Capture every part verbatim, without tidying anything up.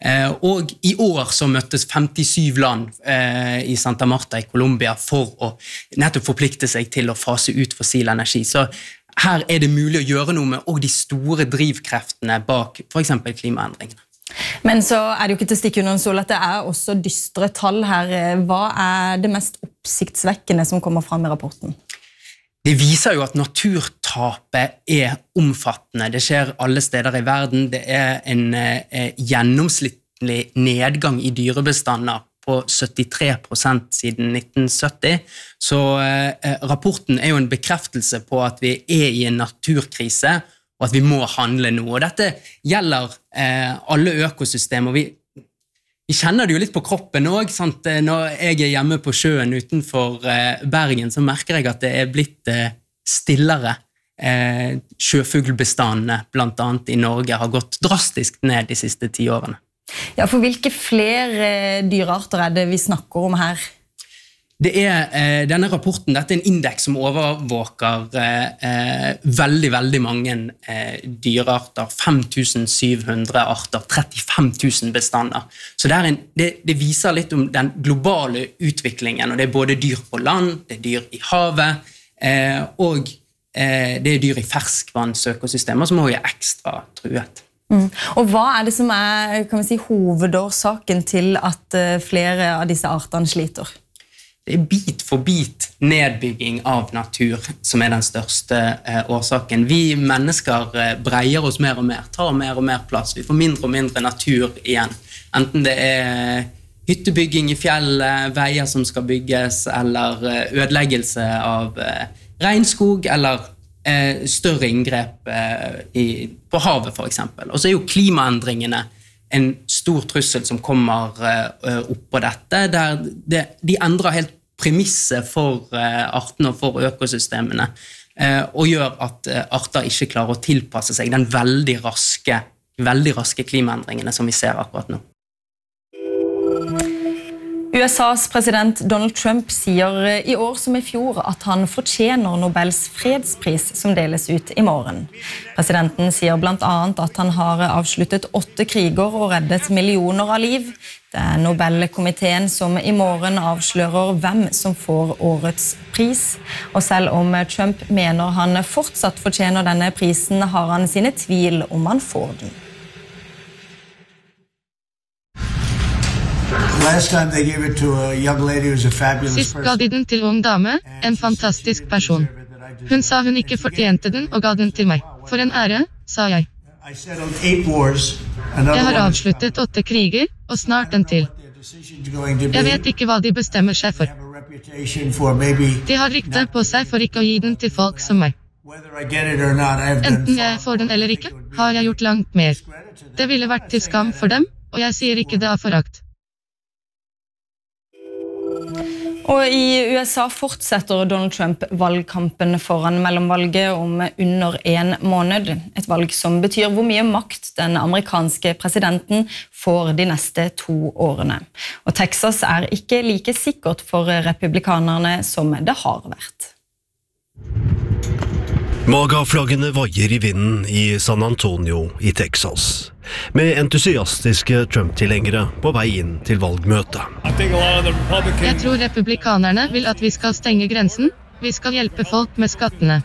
Og i år så møttes femtisju land i Santa Marta i Colombia for å nettopp forplikte seg til å fase ut fossil energi. Så her er det mulig å gjøre noe med de store drivkreftene bak for eksempel klimaendringene. Men så er det jo ikke til å stikke under en stol at det er også dystre tall her. Hva er det mest oppsiktsvekkende som kommer fram i rapporten? Det viser jo at naturtapet er omfattende. Det skjer alle steder i verden. Det er en eh, gjennomsnittlig nedgang i dyrebestander på syttitre prosent siden nitten sytti. Så eh, rapporten er jo en bekreftelse på at vi er i en naturkrise, og at vi må handle nå. Og dette gjelder eh, alle økosystemer. Vi Vi kjenner det jo litt på kroppen også, sant? Når jeg er hjemme på sjøen utenfor eh, Bergen, så merker jeg at det er blitt eh, stillere. Eh, sjøfuglbestandene, blant annet i Norge, har gått drastisk ned de siste ti årene. Ja, for hvilke flere dyrearter er det vi snakker om her? Det er eh, denne rapporten, dette er en indeks som overvåker eh, veldig, veldig mange eh, dyrearter, fem tusen syv hundre arter, trettifem tusen bestander. Så det, er en, det, det viser litt om den globale utviklingen, og det er både dyr på land, det er dyr i havet, eh, og eh, det er dyr i ferskvannsøkosystemer som også er ekstra truet. Mm. Og hva er det som er, kan vi si, hovedårsaken til at uh, flere av disse artene sliter? Det er bit for bit nedbygging av natur som er den største eh, årsaken. Vi mennesker eh, breier oss mer og mer, tar mer og mer plass. Vi får mindre og mindre natur igjen. Enten det er hyttebygging i fjellet, veier som skal bygges, eller eh, ødeleggelse av eh, regnskog, eller eh, større inngrep eh, i, på havet for eksempel. Og så er jo klimaendringene en stor trussel som kommer uh, opp på dette, der det, de endrer helt premisset for uh, artene og for økosystemene, uh, og gjør at uh, arter ikke klarer å tilpasse seg den veldig raske, veldig raske klimaendringene som vi ser akkurat nå. U S A's president Donald Trump sier i år som i fjor at han fortjener Nobels fredspris som deles ut i morgen. Presidenten sier blant annet at han har avsluttet åtte kriger og reddet millioner av liv. Det er Nobelkomiteen som i morgen avslører hvem som får årets pris. Og selv om Trump mener han fortsatt fortjener denne prisen, har han sine tvil om han får den. Sist ga de den til ung dame, en fantastisk person. Hun sa hun ikke fortjente den og ga den til meg. For en ære, sa jeg. Jeg har avsluttet åtte kriger, og snart en til. Jeg vet ikke hva de bestemmer seg for. De har rykte på seg for ikke å gi den til folk som meg. Enten jeg får den eller ikke, har jeg gjort langt mer. Det ville vært til skam for dem, og jeg sier ikke det av forakt. Og i U S A fortsetter Donald Trump valgkampen foran mellomvalget om under en måned. Et valg som betyr hvor mye makt den amerikanske presidenten får de neste to årene. Og Texas er ikke like sikkert for republikanerne som det har vært. Maga-flaggene vaier i vinden i San Antonio i Texas, med entusiastiske Trump-tilhengere på vei inn til valgmøtet. Jeg tror republikanerne vil at vi skal stenge grensen. Vi skal hjelpe folk med skattene.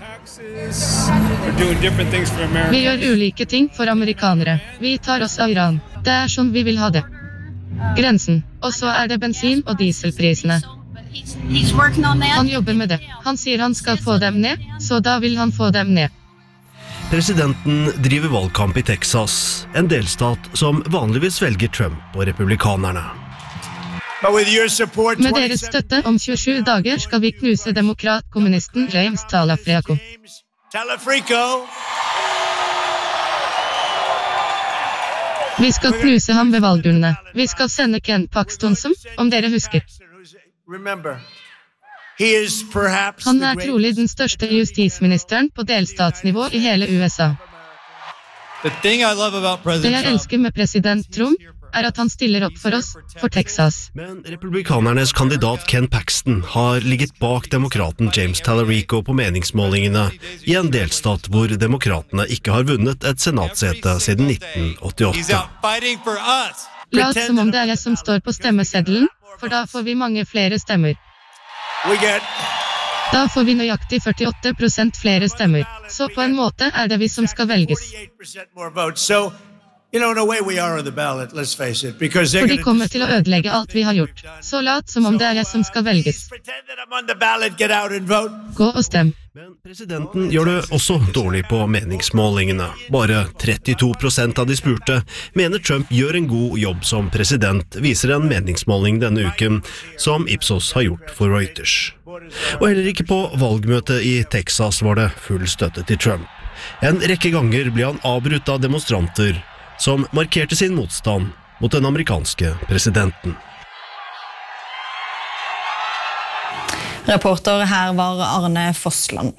Vi gjør ulike ting for amerikanere. Vi tar oss av Iran. Det er sånn vi vil ha det. Grensen. Og så er det bensin- og dieselprisene. Han jobber med det. Han sier han skal få dem ned, så da vil han få dem ned. Presidenten driver valgkamp i Texas, en delstat som vanligvis velger Trump og republikanerne. Med deres støtte om tjuesju dager skal vi knuse demokrat-kommunisten James Talafrico. Vi skal knuse ham ved valgurnene. Vi skal sende Ken Paxton som, om dere husker. Han er trolig den største justisministeren på delstatsnivå i hele U S A. Det jeg elsker med president Trump er at han stiller opp for oss, for Texas. Men republikanernes kandidat Ken Paxton har ligget bak demokraten James Talarico på meningsmålingene i en delstat hvor demokratene ikke har vunnet et senatsete siden nitten åttiåtte. Lat som om det er jeg som står på stemmeseddelen, for da får vi mange flere stemmer. Da får vi nøyaktig førtiåtte prosent flere stemmer. Så på en måte er det vi som skal velges. For de kommer til å ødelegge alt vi har gjort. Så lat som om det er jeg som skal velges. Gå og stem. Men presidenten gjør det også dårlig på meningsmålingene. Bare trettito prosent av de spurte mener Trump gjør en god jobb som president, viser en meningsmåling denne uken som Ipsos har gjort for Reuters. Og heller ikke på valgmøtet i Texas var det full støtte til Trump. En rekke ganger ble han avbrutt av demonstranter som markerte sin motstand mot den amerikanske presidenten. Reporter her var Arne Fossland.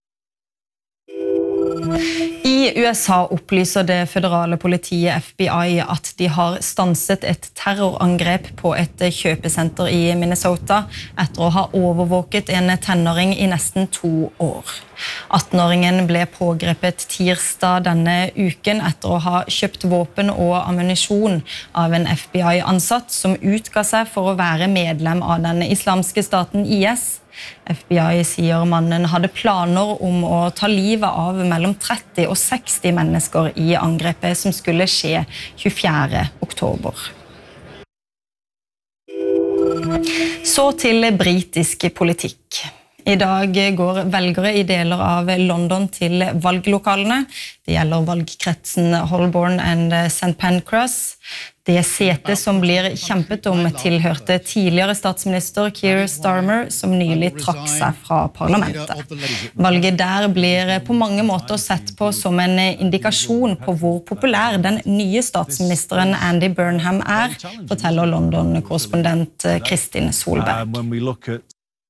I U S A opplyser det føderale politiet F B I at de har stanset et terrorangrep på et kjøpesenter i Minnesota etter å ha overvåket en tenåring i nesten to år. atten-åringen ble pågrepet tirsdag denne uken etter å ha kjøpt våpen og ammunisjon av en F B I-ansatt som utga seg for å være medlem av den islamske staten I S. F B I sier mannen hadde planer om å ta livet av mellom tretti og seksti mennesker i angrepet som skulle skje tjuefjerde oktober. Så til britisk politikk. I dag går velgere i deler av London til valglokalene. Det gjelder valgkretsen Holborn and Saint Pancras. Det sete som blir kjempet om tilhørte tidligere statsminister Keir Starmer, som nylig trakk seg fra parlamentet. Valget der blir på mange måter sett på som en indikasjon på hvor populær den nye statsministeren Andy Burnham er, forteller London-korrespondent Kristin Solberg.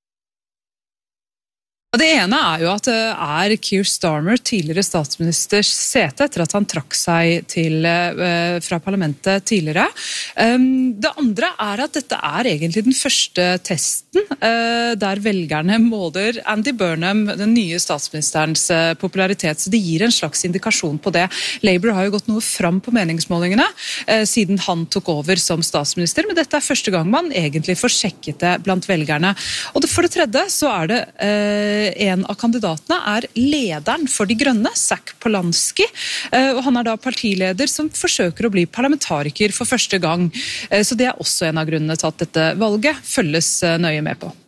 Det ene er jo at det er Keir Starmer, tidligere statsministers sete, etter at han trakk seg til, uh, fra parlamentet tidligere. Um, det andre er at dette er egentlig den første testen uh, der velgerne måler Andy Burnham, den nye statsministerens uh, popularitet, så det gir en slags indikasjon på det. Labour har jo gått noe fram på meningsmålingene uh, siden han tok over som statsminister, men dette er første gang man egentlig får sjekket det blant velgerne. Og det, for det tredje så er det uh, en av kandidatene er lederen for De Grønne, Zac Polanski, og han er da partileder som forsøker å bli parlamentariker for første gang. Så det er også en av grunnene til at dette valget følges nøye med på.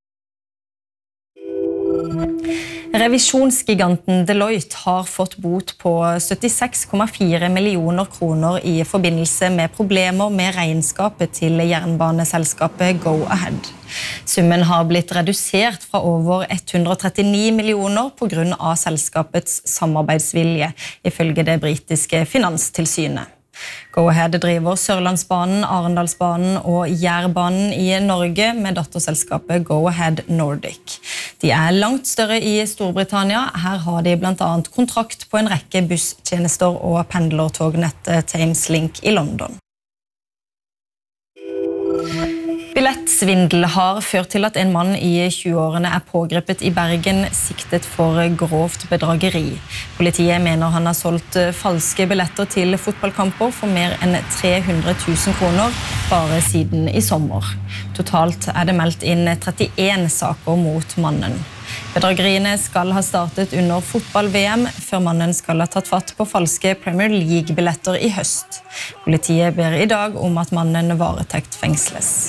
Revisjonsgiganten Deloitte har fått bot på syttiseks komma fire millioner kroner i forbindelse med problemer med regnskapet til jernbaneselskapet Go-Ahead. Summen har blitt redusert fra over hundre og trettini millioner på grunn av selskapets samarbeidsvilje, ifølge det britiske finanstilsynet. Go-Ahead driver Sørlandsbanen, Arendalsbanen og Jærbanen i Norge med datterselskapet Go-Ahead Nordic. De er langt større i Storbritannia. Her har de blant annet kontrakt på en rekke busstjenester og pendlertognettet Thameslink i London. Billettsvindel har ført til at en mann i tjueårene er pågrepet i Bergen siktet for grovt bedrageri. Politiet mener han har solgt falske billetter til fotballkamper for mer enn tre hundre tusen kroner bare siden i sommer. Totalt er det meldt inn trettien saker mot mannen. Bedrageriene skal ha startet under fotball-V M, før mannen skal ha tatt fatt på falske Premier League-billetter i høst. Politiet ber i dag om at mannen varetekt fengsles.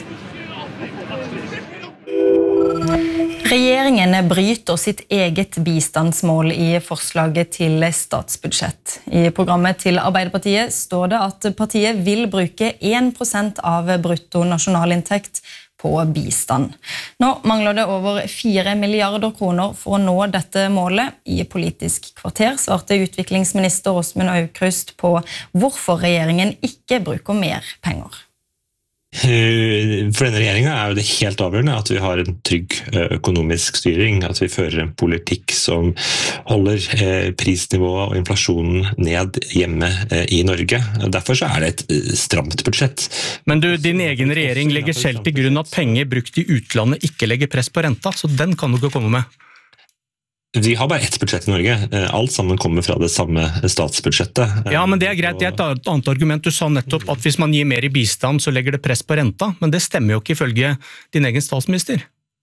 Regjeringen bryter sitt eget bistandsmål i forslaget til statsbudsjett. I programmet til Arbeiderpartiet står det at partiet vil bruke én prosent av brutto nasjonalinntekt på bistand. Nå mangler det over fire milliarder kroner for å nå dette målet. I Politisk kvarter svarte utviklingsminister Åsmund Aukrust på hvorfor regjeringen ikke bruker mer penger. For denne regjeringen er jo det helt avgjørende at vi har en trygg økonomisk styring, at vi fører en politikk som holder prisnivået og inflasjonen ned hjemme i Norge. Derfor så er det et stramt budsjett. Men du, din egen regjering legger selv til grunn at penger brukt i utlandet ikke legger press på renta, så den kan du ikke komme med. Vi har bare ett budsjett i Norge. Alt sammen kommer fra det samme statsbudsjettet. Ja, men det er greit. Det er et annet argument. Du sa nettopp at hvis man gir mer i bistand, så legger det press på renta. Men det stemmer jo ikke ifølge din egen statsminister.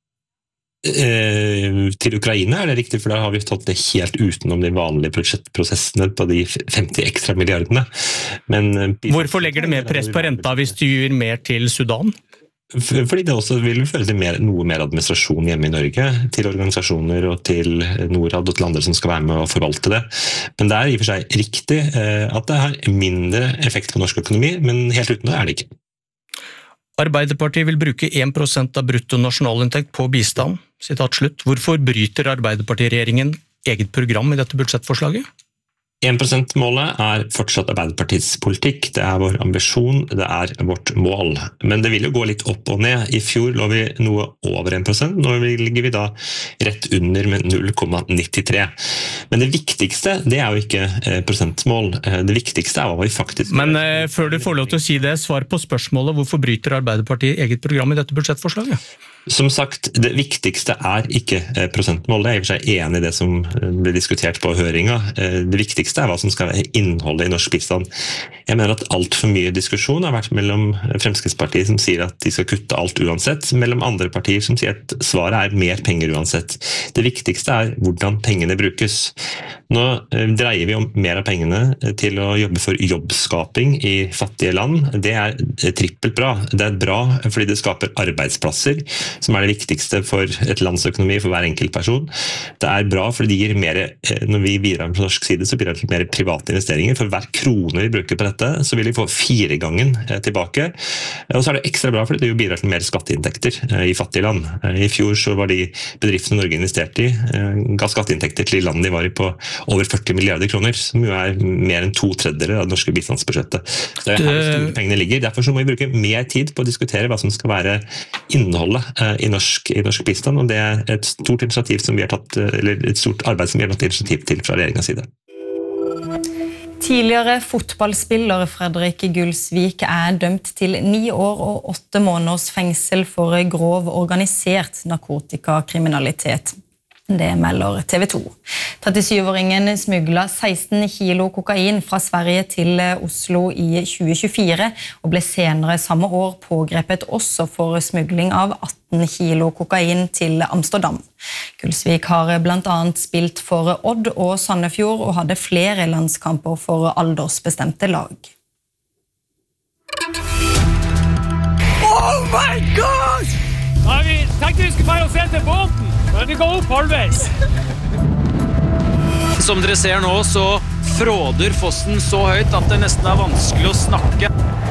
Eh, til Ukraina er det riktig, for da har vi tatt det helt utenom de vanlige budsjettprosessene på de femti ekstra milliardene. Men, hvorfor legger det mer press på renta hvis du gir mer til Sudan? Fordi det også vil føre til mer, noe mer administrasjon hjemme i Norge, til organisasjoner og til Norad og til andre som skal være med å forvalte det. Men det er i og for seg riktig at det har mindre effekt på norsk økonomi, men helt uten det er det ikke. Arbeiderpartiet vil bruke en prosent av brutto nasjonalinntekt på bistand. Sitat slutt. Hvorfor bryter Arbeiderpartiregjeringen eget program i dette budsjettforslaget? en prosent-målet er fortsatt Arbeiderpartiets politikk, det er vår ambisjon, det er vårt mål. Men det vil jo gå litt opp og ned. I fjor lå vi noe over en prosent, nå ligger vi da rett under med null komma nittitre. Men det viktigste, det er jo ikke prosentmål. Det viktigste er hva vi faktisk... Men eh, før du får lov til å si det, svar på spørsmålet, hvorfor bryter Arbeiderpartiet eget program i dette budsjettforslaget? Som sagt, det viktigste er ikke prosentmål. Det er i og for seg enig i det som ble diskutert på høringa. Det viktigste er hva som skal være innholdet i norsk bistand. Jeg mener at alt for mye diskusjon har vært mellom Fremskrittspartiet som sier at de skal kutte alt uansett, mellom andre partier som sier at svaret er mer penger uansett. Det viktigste er hvordan pengene brukes. Nå dreier vi om mer av pengene til å jobbe for jobbskaping i fattige land. Det er trippelt bra. Det er bra fordi det skaper arbeidsplasser, som er det viktigste for et lands økonomi, for hver enkelt person. Det er bra fordi det gir mer, når vi bidrar på norsk side, så bidrar det til mer private investeringer. For hver krone vi bruker på dette, så vil vi få fire gangen tilbake. Og så er det ekstra bra fordi det bidrar til mer skatteinntekter i fattige land. I fjor så var de bedriftene Norge investerte i, ga skatteinntekter til landene de var i på over førti milliarder kroner, som jo er mer enn to tredjedeler av det norske bistandsbudsjettet. Så det er her store pengene ligger. Derfor så må vi bruke mer tid på å diskutere hva som skal være innholdet I norsk, i norsk bistand, og det er et stort initiativ som vi har tatt, eller et stort arbeid som vi har tatt initiativ til fra regjeringens side. Tidligere fotballspiller Fredrik Gulsvik er dømt til ni år og åtte måneders fengsel for grov organisert narkotikakriminalitet. Det melder T V to. trettisyvåringen smuglet seksten kilo kokain fra Sverige til Oslo i tjue tjuefire og ble senere samme år pågrepet også for smugling av atten kilo kokain til Amsterdam. Gulsvik har blant annet spilt for Odd og Sandefjord og hadde flere landskamper for aldersbestemte lag. Oh my God! Ja, vi tenkte vi skulle bare se til båten, men vi går opp halvveis. Som dere ser nå, så fråder fossen så høyt at det nesten er vanskelig å snakke.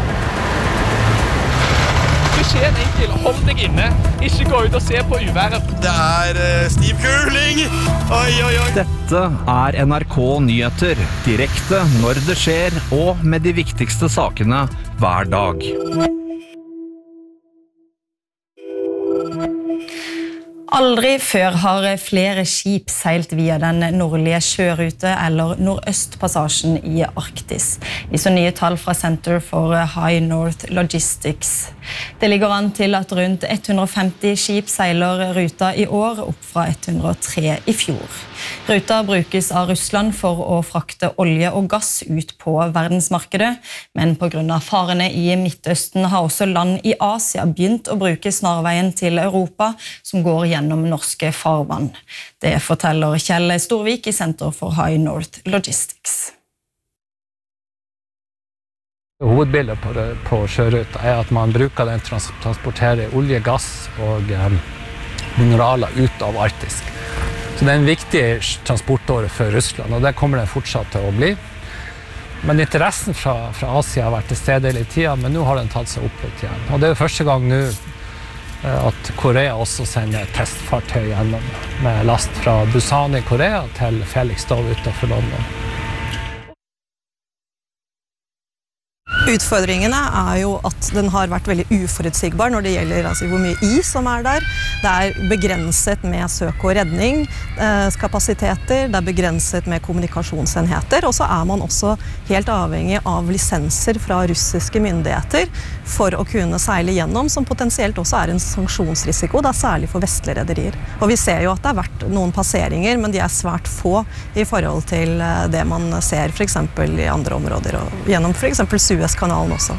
Beskjed enkel, hold deg inne, ikke gå ut og se på uværet. Det er uh, stiv kuling! Oi, oi, oi! Dette er N R K Nyheter, direkte når det skjer, og med de viktigste sakene hver dag. Aldri før har flere skip seilt via den nordlige sjørute eller nordøstpassasjen i Arktis. Viser nye tall fra Center for High North Logistics. Det ligger an til at rundt hundre og femti skip seiler ruta i år, opp fra hundre og tre i fjor. Ruta brukes av Russland for å frakte olje og gass ut på verdensmarkedet, men på grunn av farene i Midtøsten har også land i Asia begynt å bruke snarveien til Europa, som går gjennom norske farvann. Det forteller Kjell Storvik i Center for High North Logistics. Hovedbildet på, det, på sjøruta er at man bruker den til å transportere olje, gass og eh, mineraler ut av Arktis. Så det er en viktig transportåre for Russland, og det kommer det fortsatt til å bli. Men interessen fra, fra Asia har vært til stede hele tiden, men nå har den tatt seg opp litt igjen. Og det er første gang nå at Korea også sender testfartøy gjennom med last fra Busan i Korea til Felixstowe utenfor London. Utfordringene er jo at den har vært veldig uforutsigbar når det gjelder altså, hvor mye is som er der. Det er begrenset med søk- og redningskapasiteter, det er begrenset med kommunikasjonsenheter, og så er man også helt avhengig av lisenser fra russiske myndigheter for å kunne seile gjennom, som potensielt også er en sanksjonsrisiko, da særlig for vestlige rederier. Og vi ser jo at det har vært noen passeringer, men de er svært få i forhold til det man ser for eksempel i andre områder, og gjennom for eksempel Suezkanalen også.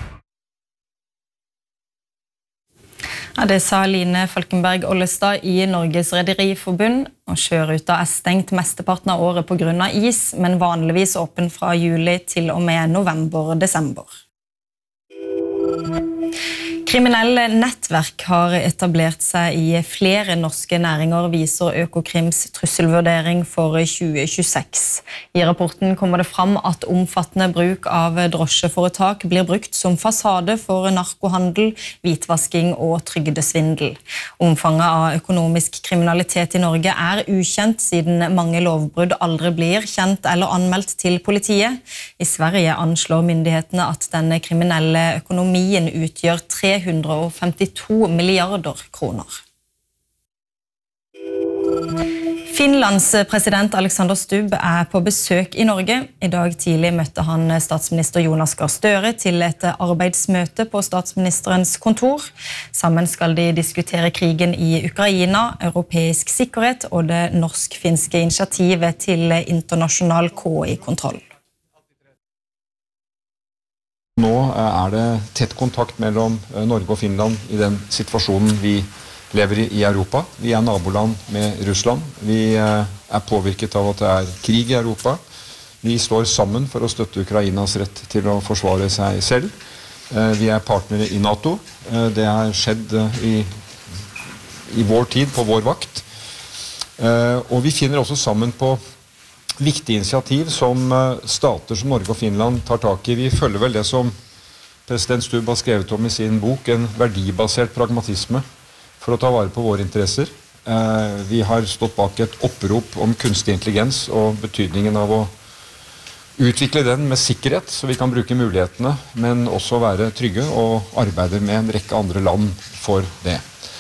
Ja, det sa Line Falkenberg Ollestad i Norges Rederiforbund, og sjøruta er stengt mesteparten av året på grunn av is, men vanligvis åpen fra juli til og med november-desember. Kriminelle nettverk har etablert seg i flere norske næringer, viser Økokrims trusselvurdering for tjue tjueseks. I rapporten kommer det fram at omfattende bruk av drosjeforetak blir brukt som fasade for narkohandel, hvitvasking og trygdesvindel. Omfanget av økonomisk kriminalitet i Norge er ukjent, siden mange lovbrudd aldri blir kjent eller anmeldt til politiet. I Sverige anslår myndighetene at denne kriminelle økonomien utgjør tre hundre og femtito milliarder kroner. Finlands president Alexander Stubb er på besøk i Norge. I dag tidlig møtte han statsminister Jonas Gahr Støre til et arbeidsmøte på statsministerens kontor. Sammen skal de diskutere krigen i Ukraina, europeisk sikkerhet og det norsk-finske initiativet til internasjonal K I-kontroll. Nå er det tett kontakt mellom Norge og Finland i den situasjonen vi lever i i Europa. Vi er naboland med Russland. Vi er påvirket av at det er krig i Europa. Vi står sammen for å støtte Ukrainas rett til å forsvare seg selv. Vi er partnere i NATO. Det har skjedd i, i vår tid, på vår vakt. Og vi finner også sammen på viktig initiativ som stater som Norge og Finland tar tak i. Vi følger vel det som president Stubb har skrevet om i sin bok, en verdibasert pragmatisme for å ta vare på våre interesser. Vi har stått bak et opprop om kunstig intelligens og betydningen av å utvikle den med sikkerhet, så vi kan bruke mulighetene, men også være trygge og arbeide med en rekke andre land for det.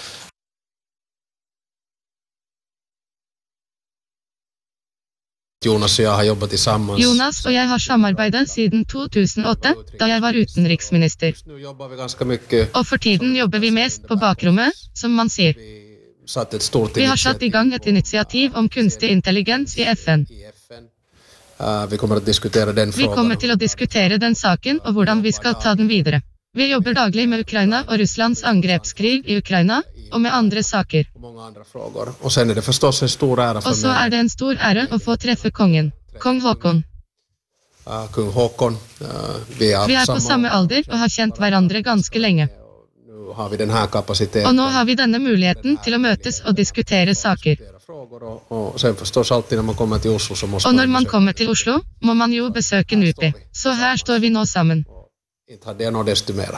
Jonas og jeg har jobbet sammen. Jonas og jeg har samarbeidet siden to tusen og åtte, da jeg var utenriksminister. Og for tiden jobber vi mest på bakrommet, som man sier. Vi har satt i gang et initiativ om kunstig intelligens i F N. Vi kommer til å diskutere den Vi kommer til å diskutere den saken og hvordan vi skal ta den videre. Vi jobber daglig med Ukraina og Russlands angrepskrig i Ukraina, og med andre saker. Og så er det forstås en stor ære for meg. Og så er det en stor ære å få treffe kongen, kong Håkon. Uh, kong Håkon. Uh, vi, er vi er på samme alder og har kjent hverandre ganske lenge. Nå har vi denne kapasiteten. Og nå har vi denne muligheten til å møtes og diskutere saker. Og, og så forstås alltid når man kommer til Oslo, så må Og når man kommer til Oslo, må man jo besøke N U P I. Så her står vi nå sammen. Ikke det nå desto mer.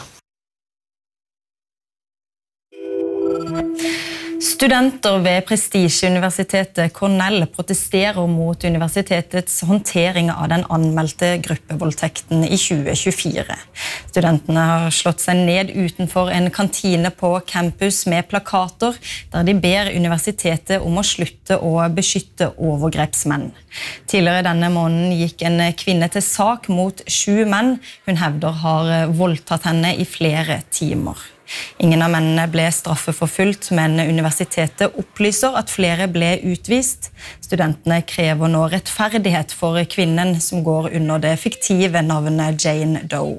Studenter ved prestisjeuniversitetet Cornell protesterer mot universitetets håndtering av den anmeldte gruppevoldtekten i tjue tjuefire. Studentene har slått seg ned utenfor en kantine på campus med plakater, der de ber universitetet om å slutte å beskytte overgrepsmenn. Tidligere denne måneden gikk en kvinne til sak mot sju menn hun hevder har voldtatt henne i flere timer. Ingen av mennene ble straffeforfulgt, men universitetet opplyser at flere ble utvist. Studentene krever nå rettferdighet for kvinnen som går under det fiktive navnet Jane Doe.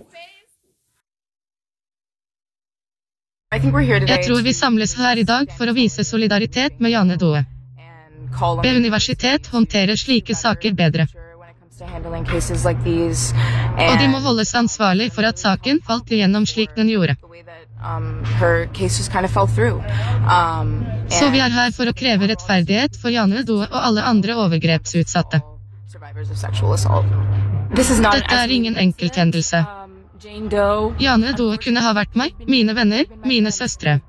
Jeg tror vi samles her i dag for å vise solidaritet med Jane Doe. Ved universitet håndterer slike saker bedre. Og de må holdes ansvarlig for at saken falt igjennom slik den gjorde. Så vi er her for å kreve rettferdighet for Jane Doe og alle andre overgrepsutsatte. Dette er ingen enkelthendelse. Jane Doe kunne ha vært meg, mine venner, mine søstre.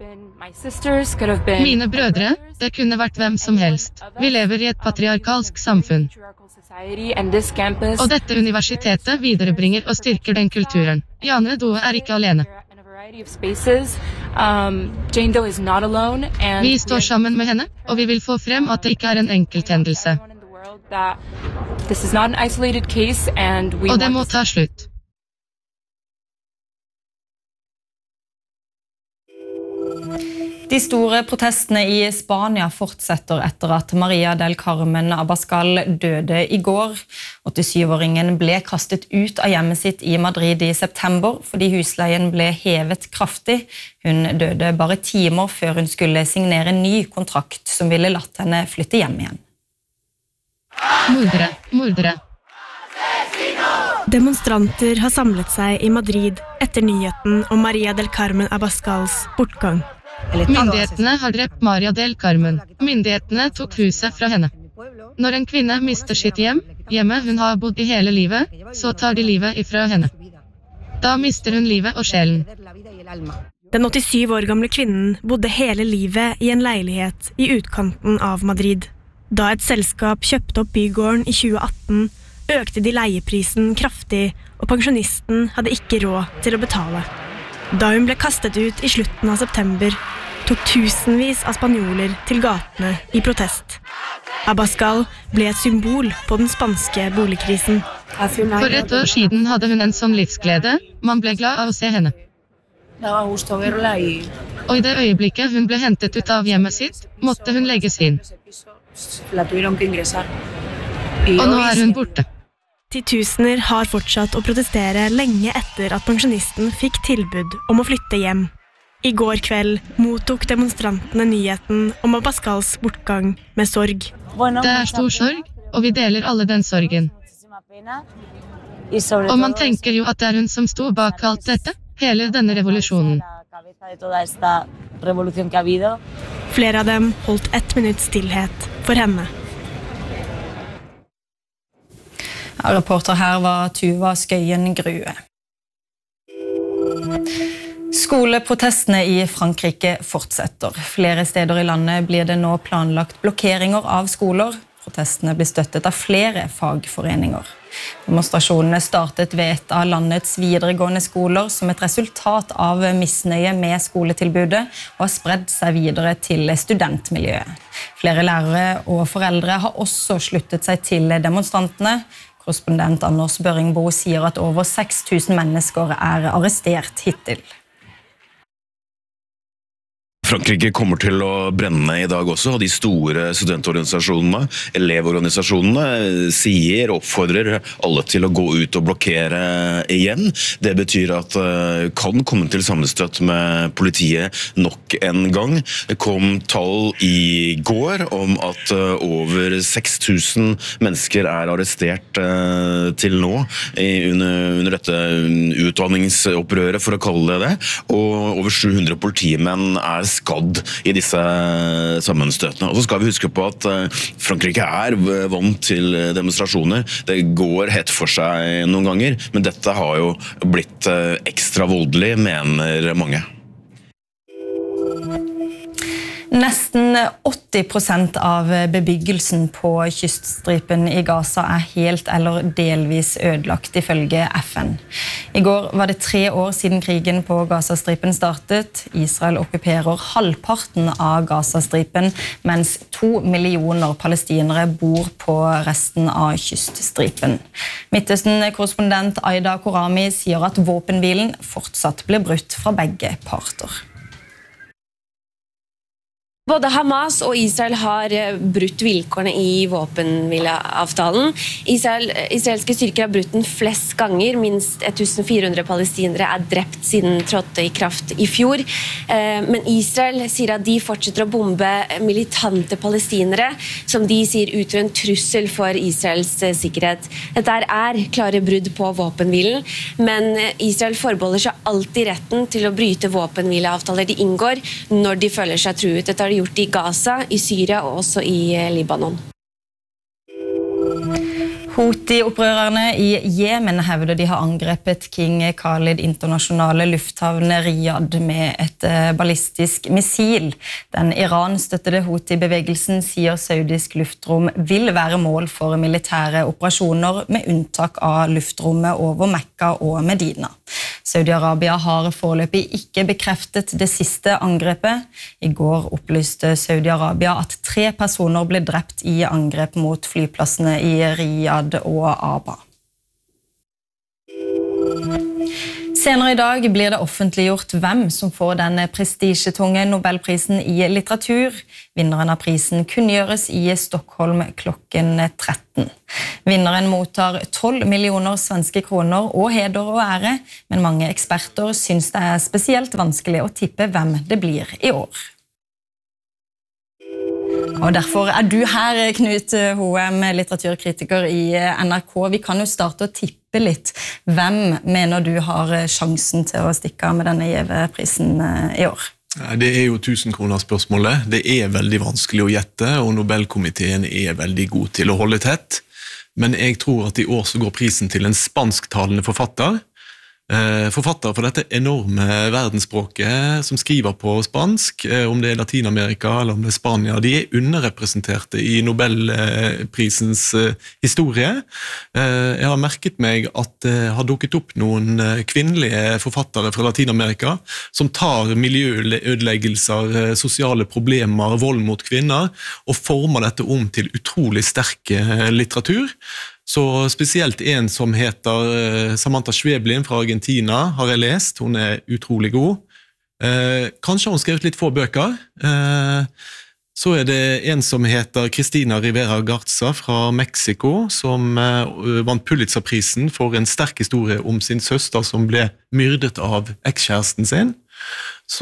Mine brødre, det kunne vært hvem som helst. Vi lever i et patriarkalsk samfunn. Og dette universitetet viderebringer og styrker den kulturen. Jane Doe er ikke alene. Vi står sammen med henne, og vi vil få frem at det ikke er en enkelthendelse. Og det må ta slutt. De store protestene i Spania fortsetter etter at Maria del Carmen Abascal døde i går. åttisyv-åringen ble kastet ut av hjemmet sitt i Madrid i september fordi husleien ble hevet kraftig. Hun døde bare timer før hun skulle signere en ny kontrakt som ville latt henne flytte hjem igjen. Mordere, mordere. Demonstranter har samlet seg i Madrid etter nyheten om Maria del Carmen Abascals bortgang. Myndighetene har drept Maria del Carmen. Myndighetene tok huset fra henne. Når en kvinne mister sitt hjem, hjemme hun har bodd i hele livet, så tar de livet ifra henne. Da mister hun livet og sjelen. Den åttisyv år gamle kvinnen bodde hele livet i en leilighet i utkanten av Madrid. Da et selskap kjøpte opp bygården i tjue atten, økte de leieprisen kraftig, og pensjonisten hadde ikke råd til å betale. Da hun ble kastet ut i slutten av september, tok tusenvis av spanjoler til gatene i protest. Abascal ble et symbol på den spanske boligkrisen. For et år siden hadde hun en sånn livsglede, man ble glad av å se henne. Og i det øyeblikket hun ble hentet ut av hjemmet sitt, måtte hun legges inn. Og nå er hun borte. Titusener har fortsatt å protestere lenge etter at pensjonisten fikk tilbud om å flytte hjem. I går kveld mottok demonstrantene nyheten om Abascals bortgang med sorg. Det er stor sorg, og vi deler alle den sorgen. Og man tenker jo at det er hun som sto bak alt dette, hele denne revolusjonen. Flere av dem holdt ett minutts stillhet for henne. Reporter her var Tuva Skøyen Grue. Skoleprotestene i Frankrike fortsetter. Flere steder i landet blir det nå planlagt blokkeringer av skoler. Protestene blir støttet av flere fagforeninger. Demonstrasjonene startet ved et av landets videregående skoler som et resultat av misnøye med skoletilbudet og har spredd seg videre til studentmiljøet. Flere lærere og foreldre har også sluttet seg til demonstrantene. Korrespondent Anders Børingbo sier at over seks tusen mennesker er arrestert hittil. Frankrike kommer til å brenne i dag også, og de store studentorganisasjonene, elevorganisasjonene, sier og oppfordrer alle til å gå ut og blokkere igjen. Det betyr at det kan komme til sammenstøt med politiet nok en gang. Det kom tall i går om at over seks tusen mennesker er arrestert til nå under, under dette utdanningsopprøret, for å kalle det det, og over sju hundre politimenn er skadd i disse sammenstøtene. Og så skal vi huske på at Frankrike er vant til demonstrasjoner. Det går hett for seg noen ganger, men dette har jo blitt ekstra voldelig, mener mange. Nesten åtti prosent av bebyggelsen på kyststripen i Gaza er helt eller delvis ødelagt ifølge F N. I går var det tre år siden krigen på Gazastripen startet. Israel okkuperer halvparten av Gazastripen, mens to millioner palestinere bor på resten av kyststripen. Midtøsten-korrespondent Aida Korami sier at våpenhvilen fortsatt blir brutt fra begge parter. Både Hamas og Israel har brutt vilkårene i våpenhvileavtalen. Israel, israelske styrker har brutt den flest ganger. Minst fjorten hundre palestinere er drept siden trådte i kraft i fjor. Men Israel sier at de fortsetter å bombe militante palestinere, som de sier utgjør en trussel for Israels sikkerhet. Dette er klare brudd på våpenhvilen, men Israel forbeholder seg alltid retten til å bryte våpenhvileavtaler de inngår når de føler seg truet. Dette har de gjort i Gaza, i Syria og også i Libanon. Houthi-opprørerne i Jemen hevder de har angrepet King Khalid internasjonale lufthavn Riyadh med et ballistisk missil. Den Iran-støttede Houthi-bevegelsen sier saudisk luftrom vil være mål for militære operasjoner med unntak av luftrommet over Mekka og Medina. Saudi-Arabia har foreløpig ikke bekreftet det siste angrepet. I går opplyste Saudi-Arabia at tre personer ble drept i angrep mot flyplassene i Riyadh og Aba. Senere i dag blir det offentliggjort hvem som får den prestisjetunge Nobelprisen i litteratur. Vinneren av prisen kunngjøres i Stockholm klokken tretten. Vinneren mottar tolv millioner svenske kroner og heder og ære, men mange eksperter synes det er spesielt vanskelig å tippe hvem det blir i år. Og derfor er du her, Knut Hoem, litteraturkritiker i N R K. Vi kan jo starte å tippe litt. Hvem mener du har sjansen til å stikke av med denne gjeve prisen i år? Det er jo tusen kroner spørsmålet. Det er veldig vanskelig å gjette, og Nobelkomiteen er veldig god til å holde tett. Men jeg tror at i år så går prisen til en spansktalende forfatter. Forfattere for dette enorme verdensspråket som skriver på spansk, om det er Latinamerika eller om det er Spania, de er underrepresenterte i Nobelprisens historie. Jeg har merket meg at det har dukket opp noen kvinnelige forfattere fra Latinamerika som tar miljøødeleggelser, sosiale problemer, vold mot kvinner, og former dette om til utrolig sterke litteratur. Så spesielt en som heter Samantha Schweblin fra Argentina har jeg lest, hun er utrolig god. Eh, kanskje har hun skrevet litt få bøker. Eh, så er det en som heter Cristina Rivera Garza fra Mexico, som eh, vant Pulitzerprisen for en sterk historie om sin søster som ble myrdet av ekskjæresten sin. Så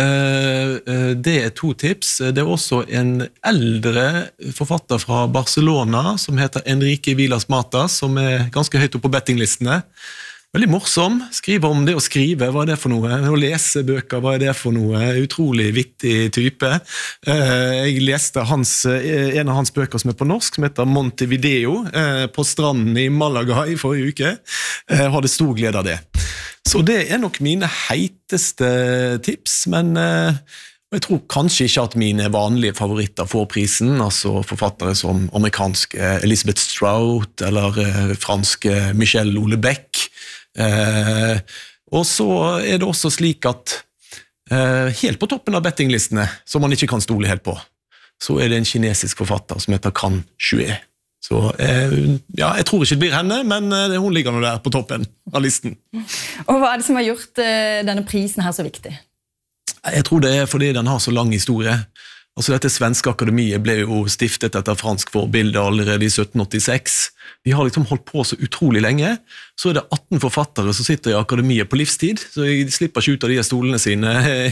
eh, det er to tips. Det er også en eldre forfatter fra Barcelona som heter Enrique Vilas Matas, som er ganske høyt opp på bettinglistene. Veldig morsom, skriver om det å skrive, hva er det for noe? Å lese bøker, hva er det for noe? Utrolig vittig type. Eh, jeg leste hans, en av hans bøker som er på norsk, som heter Montevideo, eh, på stranden i Malaga i forrige uke. Jeg hadde stor glede av det. Så det er nok mine heiteste tips, men eh, jeg tror kanskje ikke at mine vanlige favoritter får prisen, altså forfattere som amerikanske Elizabeth Strout eller eh, franske Michel Houellebecq. Eh, og så er det også slik at eh, helt på toppen av bettinglistene, som man ikke kan stole helt på, så er det en kinesisk forfatter som heter Kan Xue. Så eh, ja, jeg tror ikke det blir henne, men eh, hun ligger nå der på toppen av listen. Og hva er det som har gjort eh, denne prisen her så viktig? Jeg tror det er fordi den har så lang historie. Altså dette svenske akademiet ble jo stiftet etter fransk forbilde allerede i sytten åttiseks. De har liksom holdt på så utrolig lenge. Så er det atten forfattere som sitter i akademiet på livstid, så de slipper ikke ut av de stolene sine.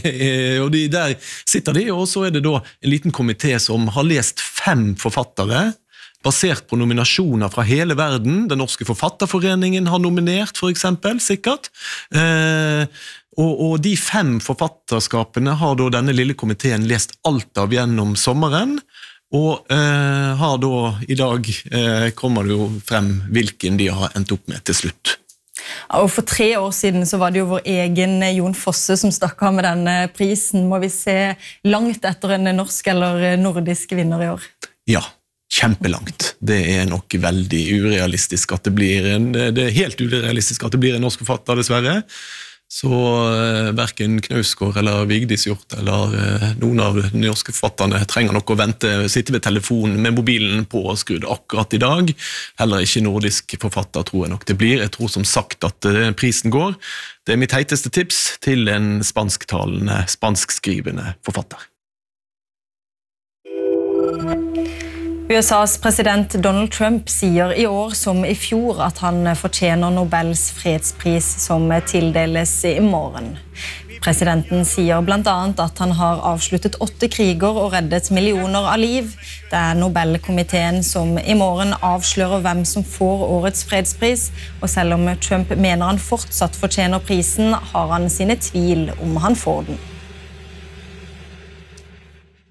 Og de, der sitter de, og så er det da en liten komité som har lest fem forfattere, basert på nominasjoner fra hele verden. Den norske forfatterforeningen har nominert, for eksempel, sikkert. Eh, og, og de fem forfatterskapene har da denne lille komiteen lest alt av gjennom sommeren, og eh, har da i dag eh, kommer det jo frem hvilken de har endt opp med til slutt. Og for tre år siden så var det jo vår egen Jon Fosse som stakk av med denne prisen. Må vi se langt etter en norsk eller nordisk vinner i år? Ja. Kjempelangt. Det er nok veldig urealistisk at det blir en, det er helt urealistisk at det blir en norsk forfatter, dessverre. Så eh, hverken Knausgård eller Vigdis Hjorth eller eh, noen av de norske forfatterne trenger nok å vente, sitte ved telefonen med mobilen på og skrudd akkurat i dag. Heller ikke nordisk forfatter tror jeg nok det blir. Jeg tror som sagt at eh, prisen går. Det er mitt heiteste tips til en spansktalende, spanskskrivende forfatter. U S A's president Donald Trump sier i år som i fjor at han fortjener Nobels fredspris som tildeles i morgen. Presidenten sier blant annet at han har avsluttet åtte kriger og reddet millioner av liv. Det er Nobelkomiteen som i morgen avslører hvem som får årets fredspris, og selv om Trump mener han fortsatt fortjener prisen, har han sine tvil om han får den.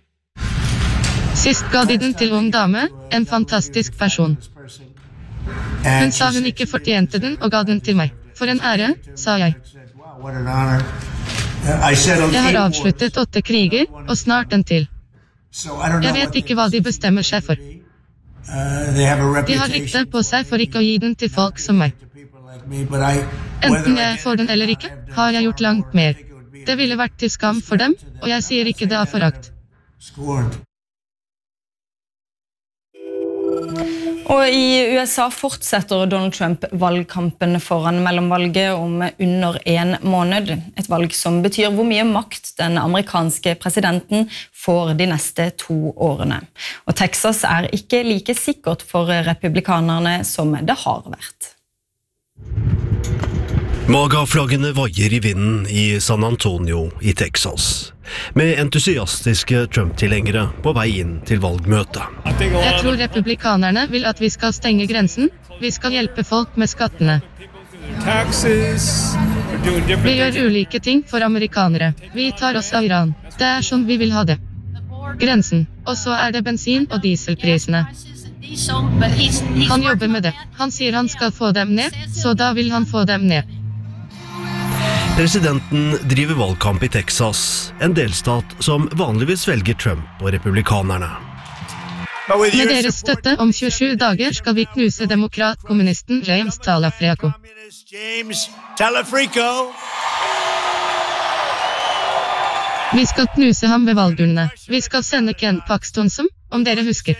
Sist ga de den til ung dame, en fantastisk person. Hun sa hun ikke fortjente den og ga den til meg. For en ære, sa jeg. Jeg har avsluttet åtte kriger, og snart en til. Jeg vet ikke hva de bestemmer seg for. De har rykte på seg for ikke å gi den til folk som meg. Enten jeg får den eller ikke, har jeg gjort langt mer. Det ville vært til skam for dem, og jeg sier ikke det av forakt. Og i U S A fortsetter Donald Trump valgkampen foran mellomvalget om under en måned. Et valg som betyr hvor mye makt den amerikanske presidenten får de neste to årene. Og Texas er ikke like sikkert for republikanerne som det har vært. Maga-flaggene vaier i vinden i San Antonio i Texas, med entusiastiske Trump-tilhengere på vei inn til valgmøtet. Jeg tror republikanerne vil at vi skal stenge grensen. Vi skal hjelpe folk med skattene. Vi gjør ulike ting for amerikanere. Vi tar oss av Iran. Det er sånn vi vil ha det. Grensen. Og så er det bensin- og dieselprisene. Han jobber med det. Han sier han skal få dem ned, så da vil han få dem ned. Presidenten driver valgkamp i Texas, en delstat som vanligvis velger Trump og republikanerne. Med deres støtte om tjuesju dager skal vi knuse demokrat-kommunisten James Talafrico. Vi skal knuse ham ved valgurnene. Vi skal sende Ken Paxton som, om dere husker.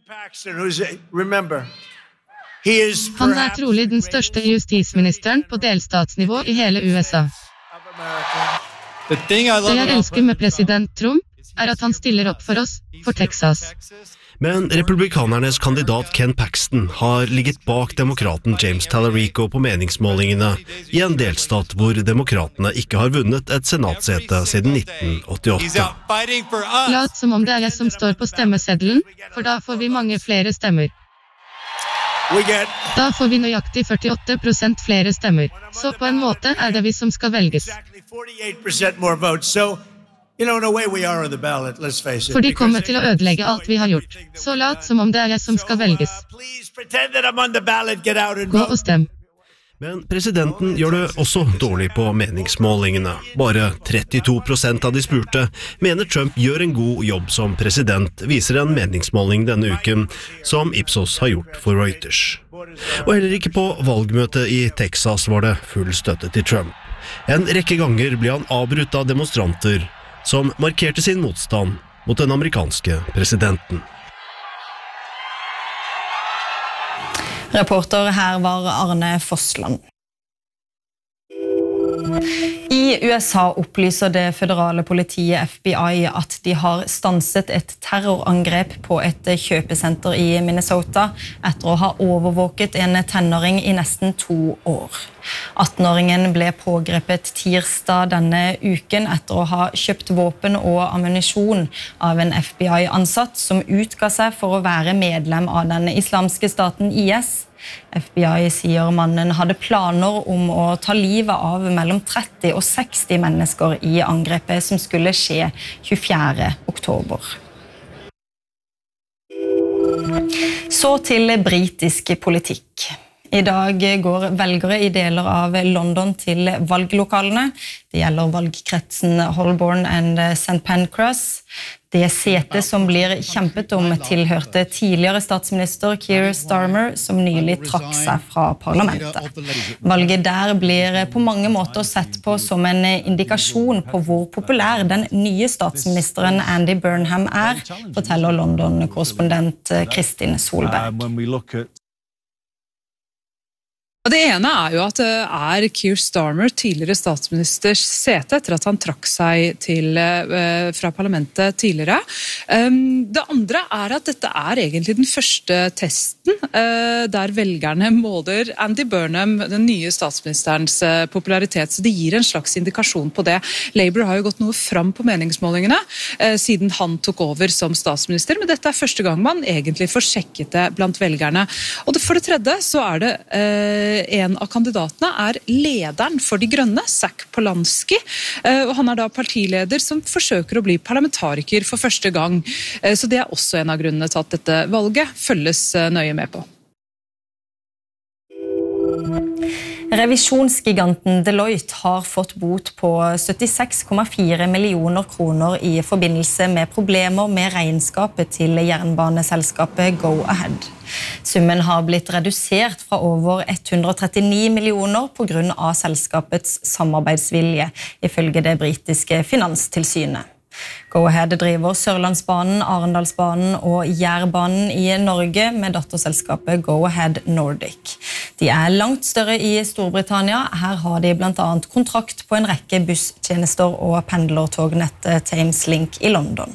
Han er trolig den største justisministeren på delstatsnivå i hele U S A. Det jeg elsker med president Trump, er at han stiller opp for oss, for Texas. Men republikanernes kandidat Ken Paxton har ligget bak demokraten James Talarico på meningsmålingene i en delstat hvor demokratene ikke har vunnet et senatsete siden nitten åttiåtte. Lat som om det er jeg som står på stemmeseddelen, for da får vi mange flere stemmer. Da får vi nøyaktig førtiåtte prosent flere stemmer. Så på en måte er det vi som skal velges. For de kommer til å ødelegge alt vi har gjort. Så lat som om det er jeg som skal velges. Gå og stem. Men presidenten gjør det også dårlig på meningsmålingene. Bare trettito prosent av de spurte mener Trump gjør en god jobb som president, viser en meningsmåling denne uken, som Ipsos har gjort for Reuters. Og heller ikke på valgmøtet i Texas var det full støtte til Trump. En rekke ganger ble han avbrutt av demonstranter som markerte sin motstand mot den amerikanske presidenten. Reporter her var Arne Fossland. I U S A opplyser det føderale politiet F B I at de har stanset et terrorangrep på et kjøpesenter i Minnesota etter å ha overvåket en tenåring i nesten to år. attenåringen ble pågrepet tirsdag denne uken etter å ha kjøpt våpen og ammunisjon av en F B I-ansatt som utga seg for å være medlem av den islamske staten I S. F B I sier mannen hadde planer om å ta livet av mellom tretti og seksti mennesker i angrepet som skulle skje tjuefjerde oktober. Så til britisk politikk. I dag går velgere i deler av London til valglokalene. Det gjelder valgkretsen Holborn and Saint Pancras. Det setet som blir kjempet om tilhørte tidligere statsminister Keir Starmer, som nylig trakk seg fra parlamentet. Valget der blir på mange måter sett på som en indikasjon på hvor populær den nye statsministeren Andy Burnham er, forteller London-korrespondent Kristin Solberg. Og det ene er jo at det er Keir Starmer, tidligere statsministers sete, etter at han trakk seg til, uh, fra parlamentet tidligere. Um, det andre er at dette er egentlig den første testen uh, der velgerne måler Andy Burnham, den nye statsministerens uh, popularitet, så det gir en slags indikasjon på det. Labour har jo gått noe fram på meningsmålingene uh, siden han tok over som statsminister, men dette er første gang man egentlig får sjekket det blant velgerne. Og det, for det tredje så er det uh, en av kandidatene er lederen for De Grønne, Zac Polanski, og han er da partileder som forsøker å bli parlamentariker for første gang, så det er også en av grunnene til at dette valget følges nøye med på. Revisjonsgiganten Deloitte har fått bot på syttiseks komma fire millioner kroner i forbindelse med problemer med regnskapet til jernbaneselskapet Go-Ahead. Summen har blitt redusert fra over hundre og trettini millioner på grunn av selskapets samarbeidsvilje, ifølge det britiske finanstilsynet. Go-Ahead driver Sørlandsbanen, Arendalsbanen og Jærbanen i Norge med datterselskapet Go-Ahead Nordic. De er langt større i Storbritannia. Her har de blant annet kontrakt på en rekke busstjenester og pendlertognettet Thames Link i London.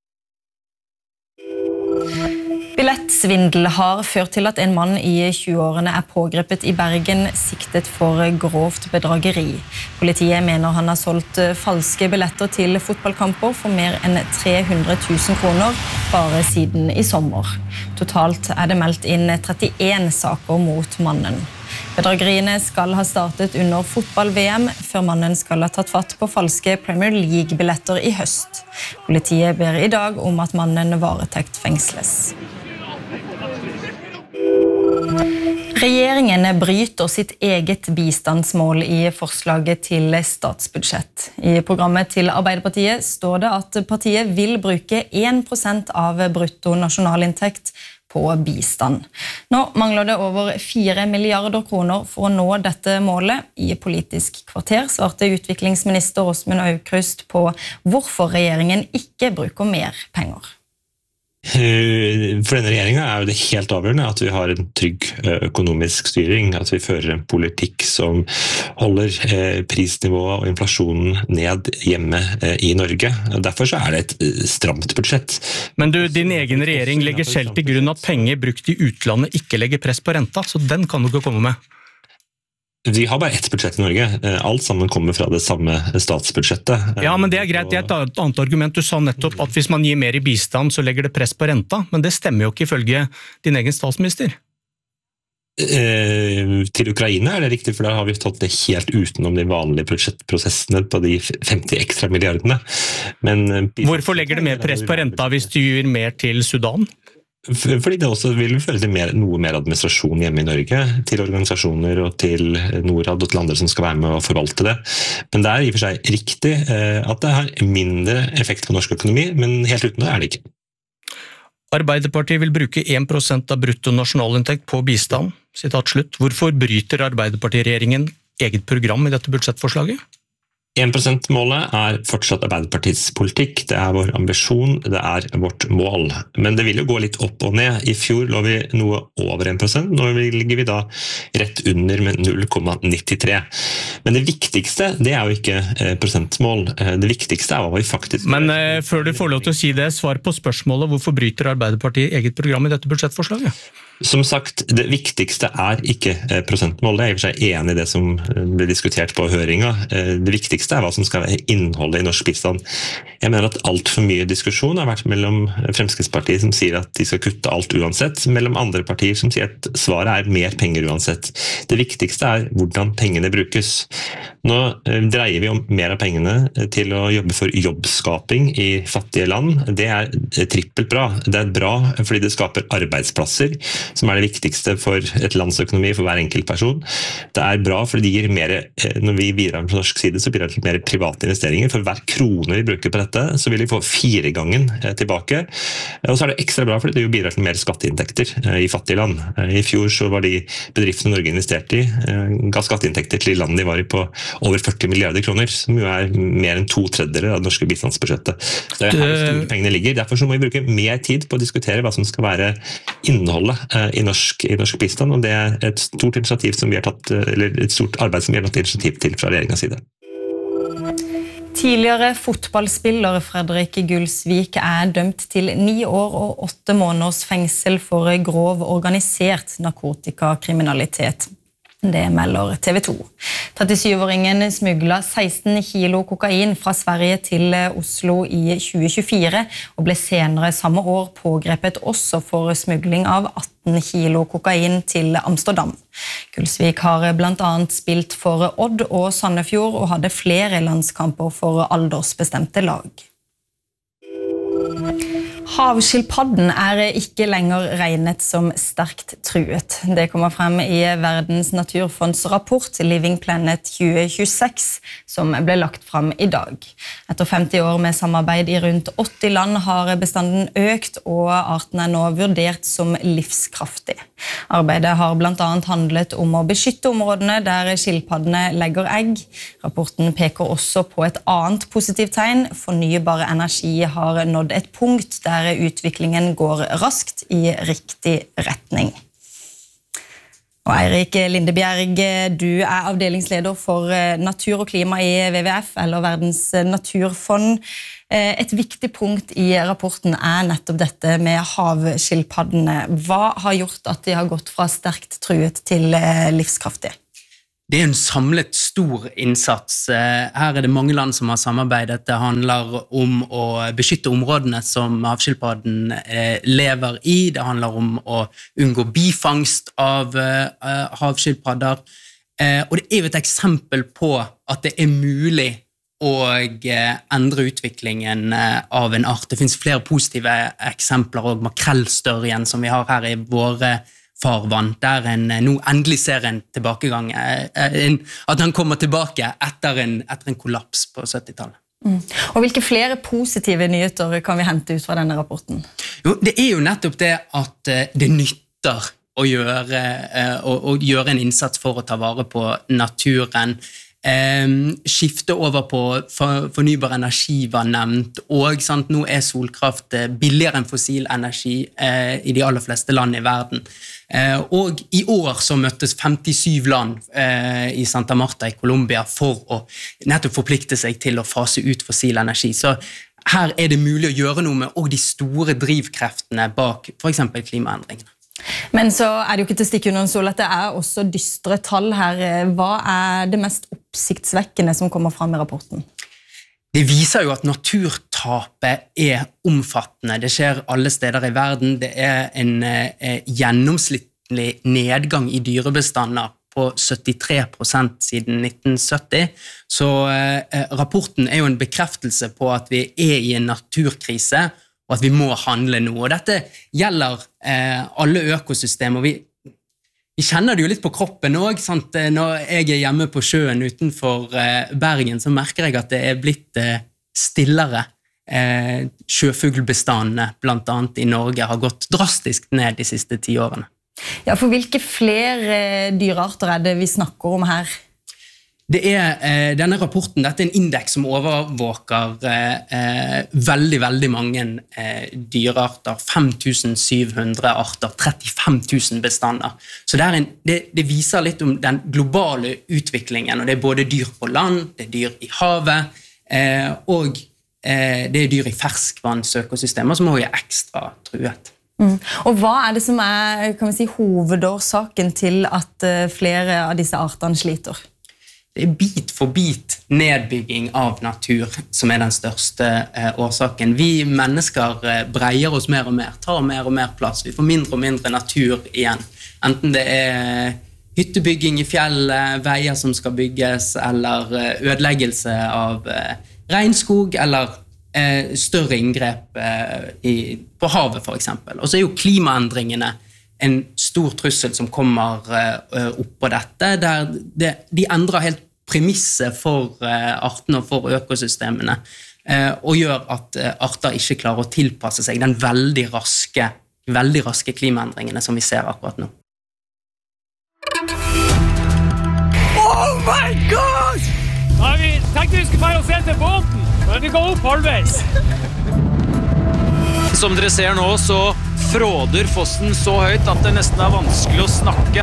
Billettsvindel har ført til at en mann i tjueårene er pågrepet i Bergen siktet for grovt bedrageri. Politiet mener han har solgt falske billetter til fotballkamper for mer enn tre hundre tusen kroner bare siden i sommer. Totalt er det meldt inn trettien saker mot mannen. Bedrageriene skal ha startet under fotball-V M, før mannen skal ha tatt fatt på falske Premier League-billetter i høst. Politiet ber i dag om at mannen varetekt fengsles. Regjeringen bryter sitt eget bistandsmål i forslaget til statsbudsjett. I programmet til Arbeiderpartiet står det at partiet vil bruke en prosent av brutto nasjonalinntekt på bistand. Nå mangler det over fire milliarder kroner for å nå dette målet. I Politisk kvarter svarte utviklingsminister Åsmund Aukrust på hvorfor regjeringen ikke bruker mer penger. For denne regjeringen er jo det helt avgjørende at vi har en trygg økonomisk styring, at vi fører en politikk som holder prisnivået og inflasjonen ned hjemme i Norge. Derfor så er det et stramt budsjett. Men du, din egen regjering legger selv til grunn at penger brukt i utlandet ikke legger press på renta, så den kan du ikke komme med. Vi har bare ett budsjett i Norge. Alt sammen kommer fra det samme statsbudsjettet. Ja, men det er greit. Det er et annet argument. Du sa nettopp at hvis man gir mer i bistand, så legger det press på renta. Men det stemmer jo ikke ifølge din egen statsminister. Eh, til Ukraina er det riktig, for da har vi tatt det helt utenom de vanlige budsjettprosessene på de femti ekstra milliardene. Men hvorfor legger det mer press på renta hvis du gir mer til Sudan? Fordi det også vil føre til mer, noe mer administrasjon hjemme i Norge, til organisasjoner og til Norad og til andre som skal være med å forvalte det. Men det er i og for seg riktig at det har mindre effekt på norsk økonomi, men helt uten det er det ikke. Arbeiderpartiet vil bruke en prosent av brutto nasjonalinntekt på bistand. Sitat slutt. Hvorfor bryter Arbeiderpartiregjeringen eget program i dette budsjettforslaget? en prosent-målet er fortsatt Arbeiderpartiets politikk, det er vår ambisjon, det er vårt mål. Men det vil jo gå litt opp og ned. I fjor lå vi noe over en prosent, nå ligger vi da rett under med null komma nittitre. Men det viktigste, det er jo ikke prosentmål. Det viktigste er hva vi faktisk... Men eh, før du får lov til å si det, svar på spørsmålet, hvorfor bryter Arbeiderpartiet eget program i dette budsjettforslaget? Som sagt, det viktigste er ikke prosentmål. Jeg er i og for seg enig i det som ble diskutert på høringa. Det viktigste er hva som skal være innholdet i norsk bistand. Jeg mener at alt for mye diskusjon har vært mellom Fremskrittspartiet som sier at de skal kutte alt uansett, mellom andre partier som sier at svaret er mer penger uansett. Det viktigste er hvordan pengene brukes. Nå dreier vi om mer av pengene til å jobbe for jobbskaping i fattige land. Det er trippelt bra. Det er bra fordi det skaper arbeidsplasser, som er det viktigste for et lands økonomi, for hver enkelt person. Det er bra fordi det gir mer, når vi bidrar på norsk side, så bidrar det til mer private investeringer. For hver krone vi bruker på dette, så vil vi få fire gangen tilbake. Og så er det ekstra bra fordi det jo bidrar til mer skatteinntekter i fattige land. I fjor så var de bedriftene Norge investerte i, ga skatteinntekter til landene de var i på over førti milliarder kroner, som jo er mer enn to tredjedeler av det norske bistandsbudsjettet. Så det er her store pengene ligger. Derfor så må vi bruke mer tid på å diskutere hva som skal være innholdet I norsk, i norsk bistand, og det er et stort initiativ som vi har tatt, eller et stort arbeid som vi har tatt initiativ til fra regjeringens side. Tidligere fotballspiller Fredrik Gulsvik er dømt til ni år og åtte måneders fengsel for grov organisert narkotikakriminalitet. Det melder T V to. trettisyvåringen smuglet seksten kilo kokain fra Sverige til Oslo i tjue tjuefire og ble senere samme år pågrepet også for smugling av atten kilo kokain til Amsterdam. Gulsvik har blant annet spilt for Odd og Sandefjord og hadde flere landskamper for aldersbestemte lag. Havskilpadden er ikke lenger regnet som sterkt truet. Det kommer frem i Verdens naturfonds rapport Living Planet tjue tjueseks, som ble lagt frem i dag. Etter femti år med samarbeid i rundt åtti land har bestanden økt, og arten er nå vurdert som livskraftig. Arbeidet har blant annet handlet om å beskytte områdene der skilpaddene legger egg. Rapporten peker også på et annet positivt tegn. Fornybar energi har nådd et punkt der utviklingen går raskt i riktig retning. Og Eirik Lindebjerg, du er avdelingsleder for natur og klima i W W F, eller Verdens naturfond. Et viktig punkt i rapporten er nettopp dette med havskilpaddene. Hva har gjort at de har gått fra sterkt truet til livskraftige? Det er en samlet stor innsats. Her er det mange land som har samarbeidet. Det handler om å beskytte områdene som havskilpadden lever i. Det handler om å unngå bifangst av havskilpadder. Og det er jo et eksempel på at det er mulig å endre utviklingen av en art. Det finnes flere positive eksempler, og makrellstørjen som vi har her i våre farvann, der en nå endelig ser en tilbakegang, en, at han kommer tilbake etter en, etter en kollaps på syttitallet. Mm. Og hvilke flere positive nyheter kan vi hente ut fra denne rapporten? Jo, det er jo nettopp det at det nytter å gjøre, å, å gjøre en innsats for å ta vare på naturen. Um, skifte over på for, fornybar energi var nevnt, og sant, nå er solkraft billigere enn fossil energi uh, i de aller fleste land i verden. Uh, og i år så møttes femtisyv land uh, i Santa Marta i Colombia for å nettopp forplikte seg til å fase ut fossil energi. Så her er det mulig å gjøre noe med og de store drivkreftene bak for eksempel klimaendringene. Men så er det jo ikke til stikk under en stol at det er også dystre tall her. Hva er det mest oppsiktsvekkende som kommer frem i rapporten? Det viser jo at naturtapet er omfattende. Det skjer alle steder i verden. Det er en eh, gjennomsnittlig nedgang i dyrebestander på syttitre prosent siden nitten sytti. Så eh, rapporten er jo en bekreftelse på at vi er i en naturkrise, og at vi må handle nå. Og dette gjelder eh, alle økosystemer. Vi, vi kjenner det jo litt på kroppen også, sant? Når jeg er hjemme på sjøen utenfor eh, Bergen, så merker jeg at det er blitt eh, stillere. Eh, sjøfuglbestandene, blant annet i Norge, har gått drastisk ned de siste ti årene. Ja, for hvilke flere dyrearter er det vi snakker om her? Det er eh, denne rapporten, dette er en indeks som overvåker eh, veldig, veldig mange eh, dyrearter, fem tusen syv hundre arter, trettifem tusen bestander. Så det, er en, det, det viser litt om den globale utviklingen, og det er både dyr på land, det er dyr i havet, eh, og eh, det er dyr i ferskvannsøkosystemer som også er ekstra truet. Mm. Og hva er det som er, kan vi si, hovedårsaken til at uh, flere av disse artene sliter? Det er bit for bit nedbygging av natur som er den største eh, årsaken. Vi mennesker eh, breier oss mer og mer, tar mer og mer plass. Vi får mindre og mindre natur igjen. Enten det er hyttebygging i fjellet, veier som skal bygges, eller eh, ødeleggelse av eh, regnskog, eller eh, større inngrep eh, i, på havet for eksempel. Og så er jo klimaendringene en stor trussel som kommer uh, opp på dette, der det, de endrer helt premisset for uh, artene og for økosystemene, uh, og gjør at uh, arter ikke klarer å tilpasse seg den veldig raske, veldig raske klimaendringene som vi ser akkurat nå. Oh my god! Ja, vi tenkte vi skulle feire oss helt til båten, men vi går opp halvveis. Som dere ser nå, så fråder fossen så høyt at det nesten er vanskelig å snakke.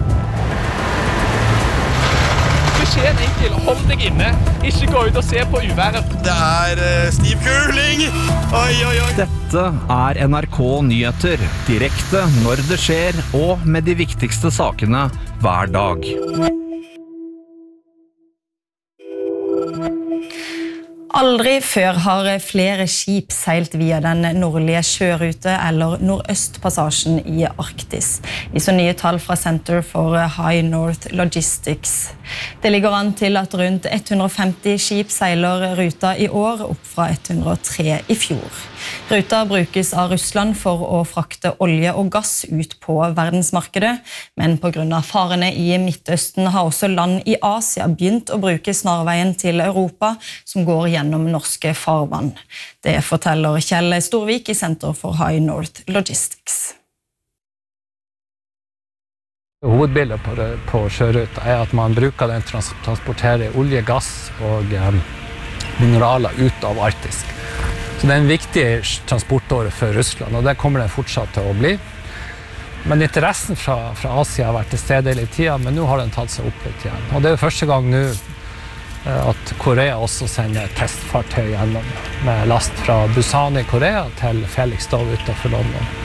Beskjeden enkel, hold deg inne, ikke gå ut og se på uværet. Det er uh, stiv kuling! Oi, oi, oi! Dette er N R K Nyheter, direkte når det skjer, og med de viktigste sakene hver dag. Aldri før har flere skip seilt via den nordlige sjørute eller nordøstpassasjen i Arktis, viser nye tall fra Center for High North Logistics. Det ligger an til at rundt ett hundre og femti skip seiler ruta i år, opp fra ett hundre og tre i fjor. Ruta brukes av Russland for å frakte olje og gass ut på verdensmarkedet, men på grunn av farene i Midtøsten har også land i Asia begynt å bruke snarveien til Europa, som går gjennom norske farvann. Det forteller Kjell Storvik i Center for High North Logistics. Hovedbildet på, det, på sjøruta er at man bruker den til å transportere olje, gass og eh, mineraler ut av Arktis. Så det er en viktig transportåre for Russland, og det kommer det fortsatt til å bli. Men interessen fra, fra Asia har vært til stede hele tiden, men nå har den tatt seg opp litt igjen. Og det er første gang nå at Korea også sender testfartøy gjennom med last fra Busan i Korea til Felixstowe utenfor London.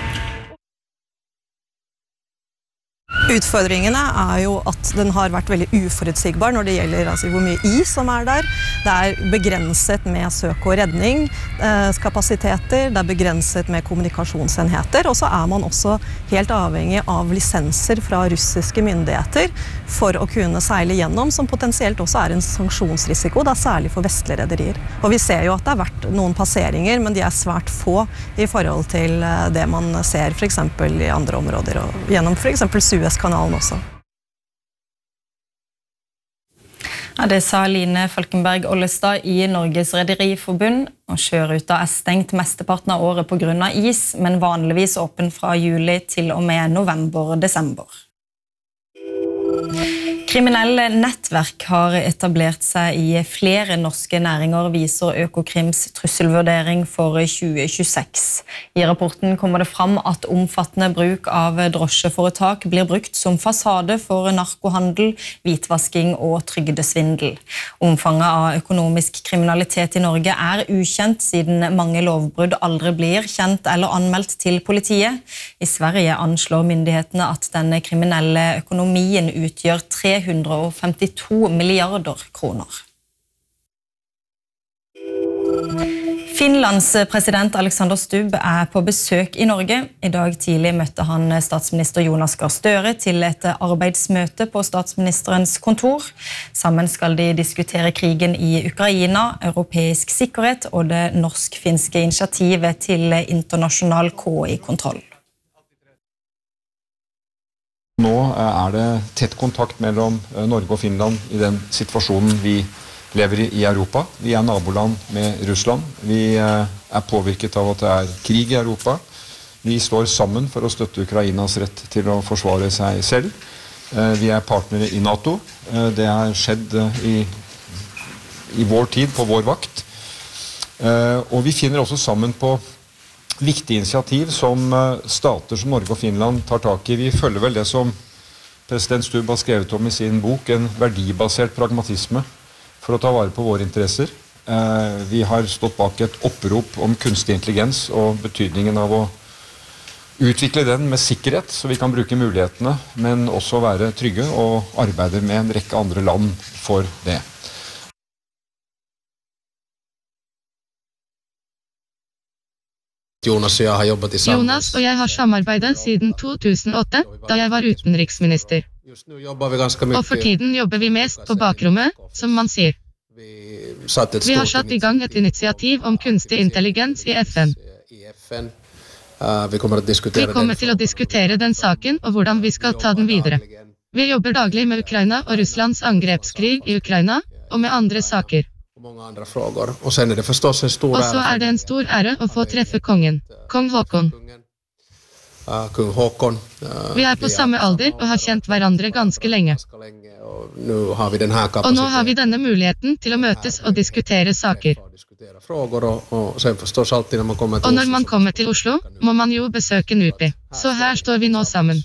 Utfordringene er jo at den har vært veldig uforutsigbar når det gjelder altså, hvor mye is som er der. Det er begrenset med søk- og redningskapasiteter, det er begrenset med kommunikasjonsenheter, og så er man også helt avhengig av lisenser fra russiske myndigheter for å kunne seile gjennom, som potensielt også er en sanksjonsrisiko, da særlig for vestlige rederier. Og vi ser jo at det har vært noen passeringer, men de er svært få i forhold til det man ser for eksempel i andre områder, og gjennom for eksempel Suezkanalen også. Ja, det sa Line Falkenberg Ollestad i Norges Rederiforbund, og sjøruta er stengt mesteparten av året på grunn av is, men vanligvis åpen fra juli til og med november-desember. Kriminelle nettverk har etablert seg i flere norske næringer, viser Økokrims trusselvurdering for tjue tjueseks. I rapporten kommer det fram at omfattende bruk av drosjeforetak blir brukt som fasade for narkohandel, hvitvasking og trygdesvindel. Omfanget av økonomisk kriminalitet i Norge er ukjent, siden mange lovbrudd aldri blir kjent eller anmeldt til politiet. I Sverige anslår myndighetene at denne kriminelle økonomien utgjør tre hundre og femtito milliarder kroner. Finlands president Alexander Stubb er på besøk i Norge. I dag tidlig møtte han statsminister Jonas Gahr Støre til et arbeidsmøte på statsministerens kontor. Sammen skal de diskutere krigen i Ukraina, europeisk sikkerhet og det norsk-finske initiativet til internasjonal K I-kontroll. Nå er det tett kontakt mellom Norge og Finland i den situasjonen vi lever i i Europa. Vi er naboland med Russland. Vi er påvirket av at det er krig i Europa. Vi står sammen for å støtte Ukrainas rett til å forsvare seg selv. Vi er partnere i NATO. Det har skjedd i, i vår tid, på vår vakt. Og vi finner også sammen på viktig initiativ som stater som Norge og Finland tar tak i. Vi følger vel det som president Stubb har skrevet om i sin bok, en verdibasert pragmatisme for å ta vare på våre interesser. Vi har stått bak et opprop om kunstig intelligens og betydningen av å utvikle den med sikkerhet, så vi kan bruke mulighetene, men også være trygge og arbeide med en rekke andre land for det. Jonas og jeg har jobbet sammen. Jonas og jeg har samarbeidet siden to tusen og åtte, da jeg var utenriksminister. Og for tiden jobber vi mest på bakrommet, som man sier. Vi har satt i gang et initiativ om kunstig intelligens i F N. Vi kommer til å diskutere den saken og hvordan vi skal ta den videre. Vi jobber daglig med Ukraina og Russlands angrepskrig i Ukraina, og med andre saker. Og så er det en stor ære å få treffe kongen, kong Håkon. Vi er på samme alder og har kjent hverandre ganske lenge. Og nå har vi denne muligheten til å møtes og diskutere saker. Og når man kommer til Oslo, må man jo besøke NUPI. Så her står vi nå sammen.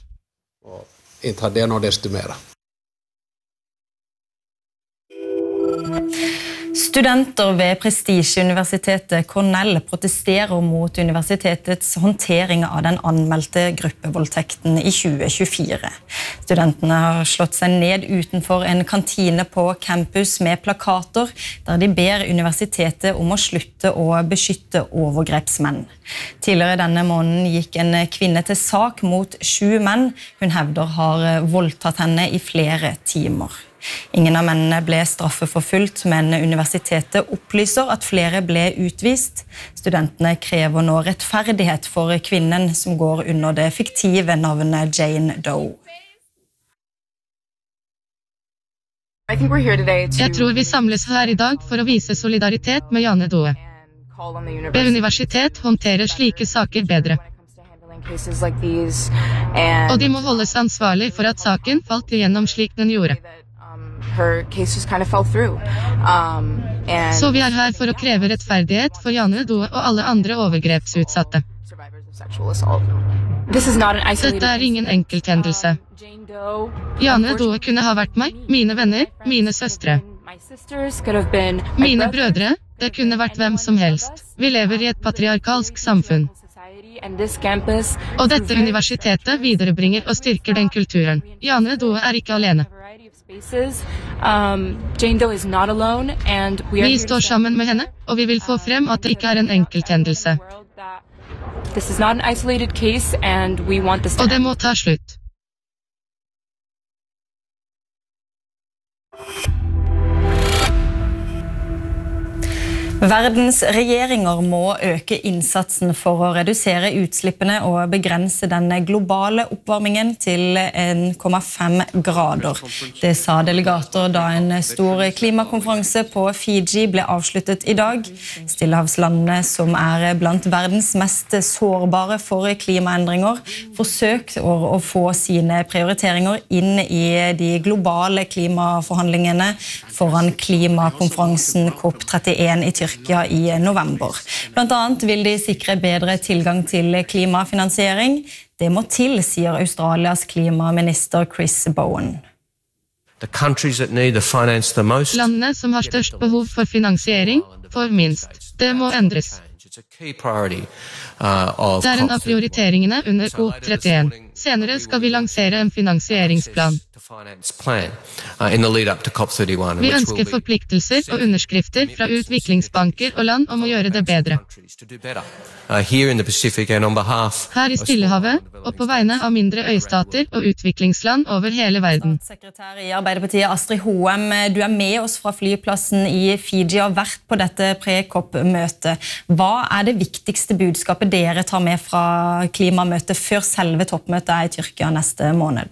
Studenter ved prestisjeuniversitetet Cornell protesterer mot universitetets håndtering av den anmeldte gruppevoldtekten i tjue tjuefire. Studentene har slått seg ned utenfor en kantine på campus med plakater der de ber universitetet om å slutte å beskytte overgrepsmenn. Tidligere denne måneden gikk en kvinne til sak mot sju menn hun hevder har voldtatt henne i flere timer. Ingen av mennene ble straffeforfulgt, men universitetet opplyser at flere ble utvist. Studentene krever nå rettferdighet for kvinnen som går under det fiktive navnet Jane Doe. Jeg tror vi samles her i dag for å vise solidaritet med Jane Doe. Ved universitet håndterer slike saker bedre. Og de må holdes ansvarlig for at saken falt igjennom slik den gjorde. Så vi er her for å kreve rettferdighet for Jane Doe og alle andre overgrepsutsatte. Dette er ingen enkelthendelse. Jane Doe kunne ha vært meg, mine venner, mine søstre. Mine brødre, det kunne vært hvem som helst. Vi lever i et patriarkalsk samfunn. Og dette universitetet viderebringer og styrker den kulturen. Jane Doe er ikke alene. Vi står sammen med henne, og vi vil få frem at det ikke er en enkelthendelse. Og det må ta slutt. Verdens regjeringer må øke innsatsen for å redusere utslippene og begrense den globale oppvarmingen til en komma fem grader. Det sa delegater da en stor klimakonferanse på Fiji ble avsluttet i dag. Stillehavslandene, som er blant verdens mest sårbare for klimaendringer, forsøkte å få sine prioriteringer inn i de globale klimaforhandlingene foran klimakonferansen COP trettien i Tyrkia i november. Blant annet vil de sikre bedre tilgang til klimafinansiering. Det må til, sier Australias klimaminister Chris Bowen. Landene som har størst behov for finansiering, får minst. Det må endres. Det er en av prioriteringene under COP trettien. Senere skal vi lansere en finansieringsplan. Vi ønsker forpliktelser og underskrifter fra utviklingsbanker og land om å gjøre det bedre. Her i Stillehavet, og på vegne av mindre øystater og utviklingsland over hele verden. Sekretær i Arbeiderpartiet Astrid Hoem, du er med oss fra flyplassen i Fiji og har vært på dette pre-COP-møtet. Hva er det viktigste budskapet dere tar med fra klimamøtet før selve toppmøtet er i Tyrkia neste måned?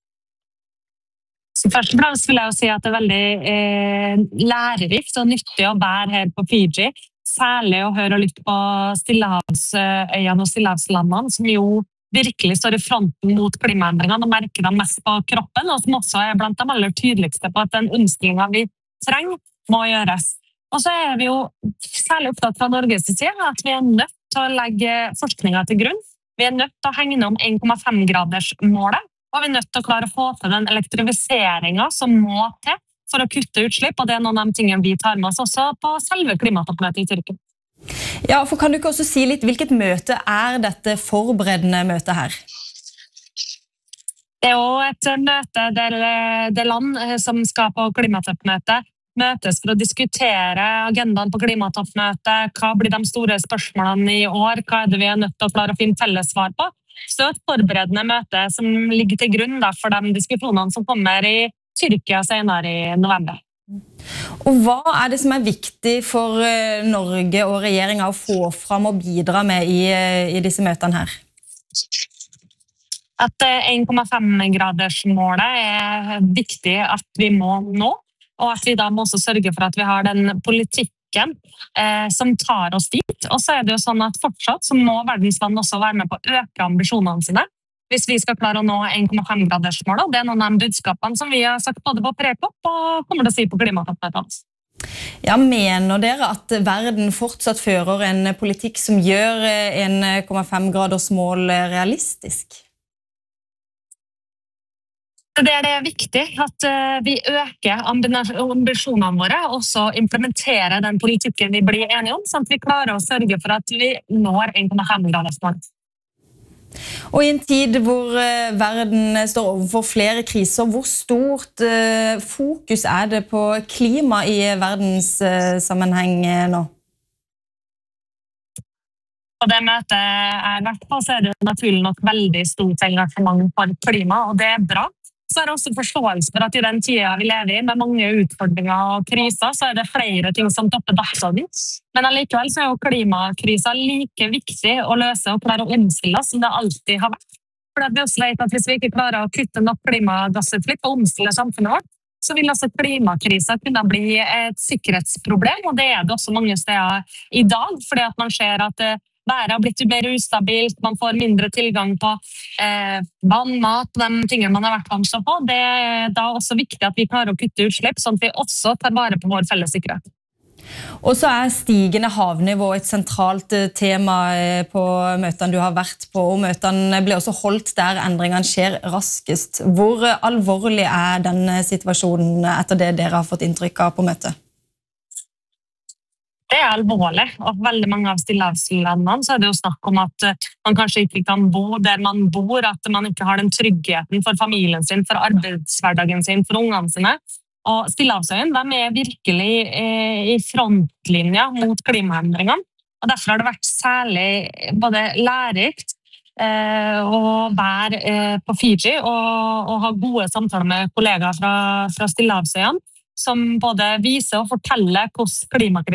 Først og fremst vil jeg jo si at det er veldig eh, lærerikt og nyttig å være her på Fiji. Særlig å høre og lytte på Stillehavsøyene og Stillehavslandene, som jo virkelig står i fronten mot klimaendringene og merker dem mest på kroppen, og som også er blant de aller tydeligste på at den omstillingen vi trenger må gjøres. Og så er vi jo særlig opptatt fra Norges side at vi er nødt til å legge forskningen til grunn. Vi er nødt til å hegne om en komma fem graders målet, og vi er nødt til å klare å få til den elektrifiseringen som må til for å kutte utslipp, og det er noen av de tingene vi tar med oss også på selve klimatoppmøtet i Tyrkia. Ja, for kan du ikke også si litt, hvilket møte er dette forberedende møtet her? Det er jo et møte der det land som skal på klimatoppmøtet møtes for å diskutere agendaen på klimatoppmøtet, hva blir de store spørsmålene i år, hva er det vi er nødt til å klare å finne felles svar på. Så det er et forberedende møte som ligger til grunn da, for de diskusjonene som kommer i Tyrkia senere i november. Og hva er det som er viktig for Norge og regjeringen å få fram og bidra med i, i disse møtene her? At en komma fem graders målet er viktig at vi må nå, og at vi da må også sørge for at vi har den politikken eh, som tar oss dit. Og så er det jo sånn at fortsatt så må verdens land også være med på å øke ambisjonene sine, hvis vi skal klare å nå en komma fem graders målet. Det er noen av de budskapene som vi har sagt både på pre-COP og kommer til å si på klimatoppmøtet. Ja, mener dere at verden fortsatt fører en politikk som gjør en komma fem graders mål realistisk? Det er det viktig at vi øker ambisjonene våre og også implementerer den politikken vi blir enige om, sånn at vi klarer å sørge for at vi når en komma fem gradersmål. Og i en tid hvor verden står overfor flere kriser, hvor stort fokus er det på klima i verdenssammenheng nå? På det møtet jeg har vært på, så er det naturlig nok veldig stort engasjement for klima, og det er bra. Så er det også forståelse for at i den tiden vi lever i, med mange utfordringer og kriser, så er det flere ting som topper dagsordenen. Men allikevel så er jo klimakrisa like viktig å løse og klare å omstille oss som det alltid har vært. For vi også vet at hvis vi ikke klarer å kutte nok klimagassutslipp og omstille samfunnet vårt, så vil også klimakrisa kunne bli et sikkerhetsproblem, og det er det også mange steder i dag, fordi at man ser at været har blitt mer ustabilt, man får mindre tilgang på eh, vann, mat, de tingene man har vært vant på. Det er da også viktig at vi klarer å kutte utslipp, sånn at vi også tar vare på vår felles sikkerhet. Og så er stigende havnivå et sentralt tema på møtene du har vært på, og møtene blir også holdt der endringene skjer raskest. Hvor alvorlig er den situasjonen etter det dere har fått inntrykk av på møtet? Det er alvorlig, og veldig mange av stillehavslandene så er det jo snakk om at man kanskje ikke kan bo der man bor, at man ikke har den tryggheten for familien sin, for arbeidshverdagen sin, for ungene sine. Og Stillehavsøyene, de er virkelig eh, i frontlinja mot klimaendringene, og derfor har det vært særlig både lærerikt eh, å være eh, på Fiji og, og ha gode samtaler med kollegaer fra, fra Stillehavsøyene, som både viser og forteller hvordan klimakrisen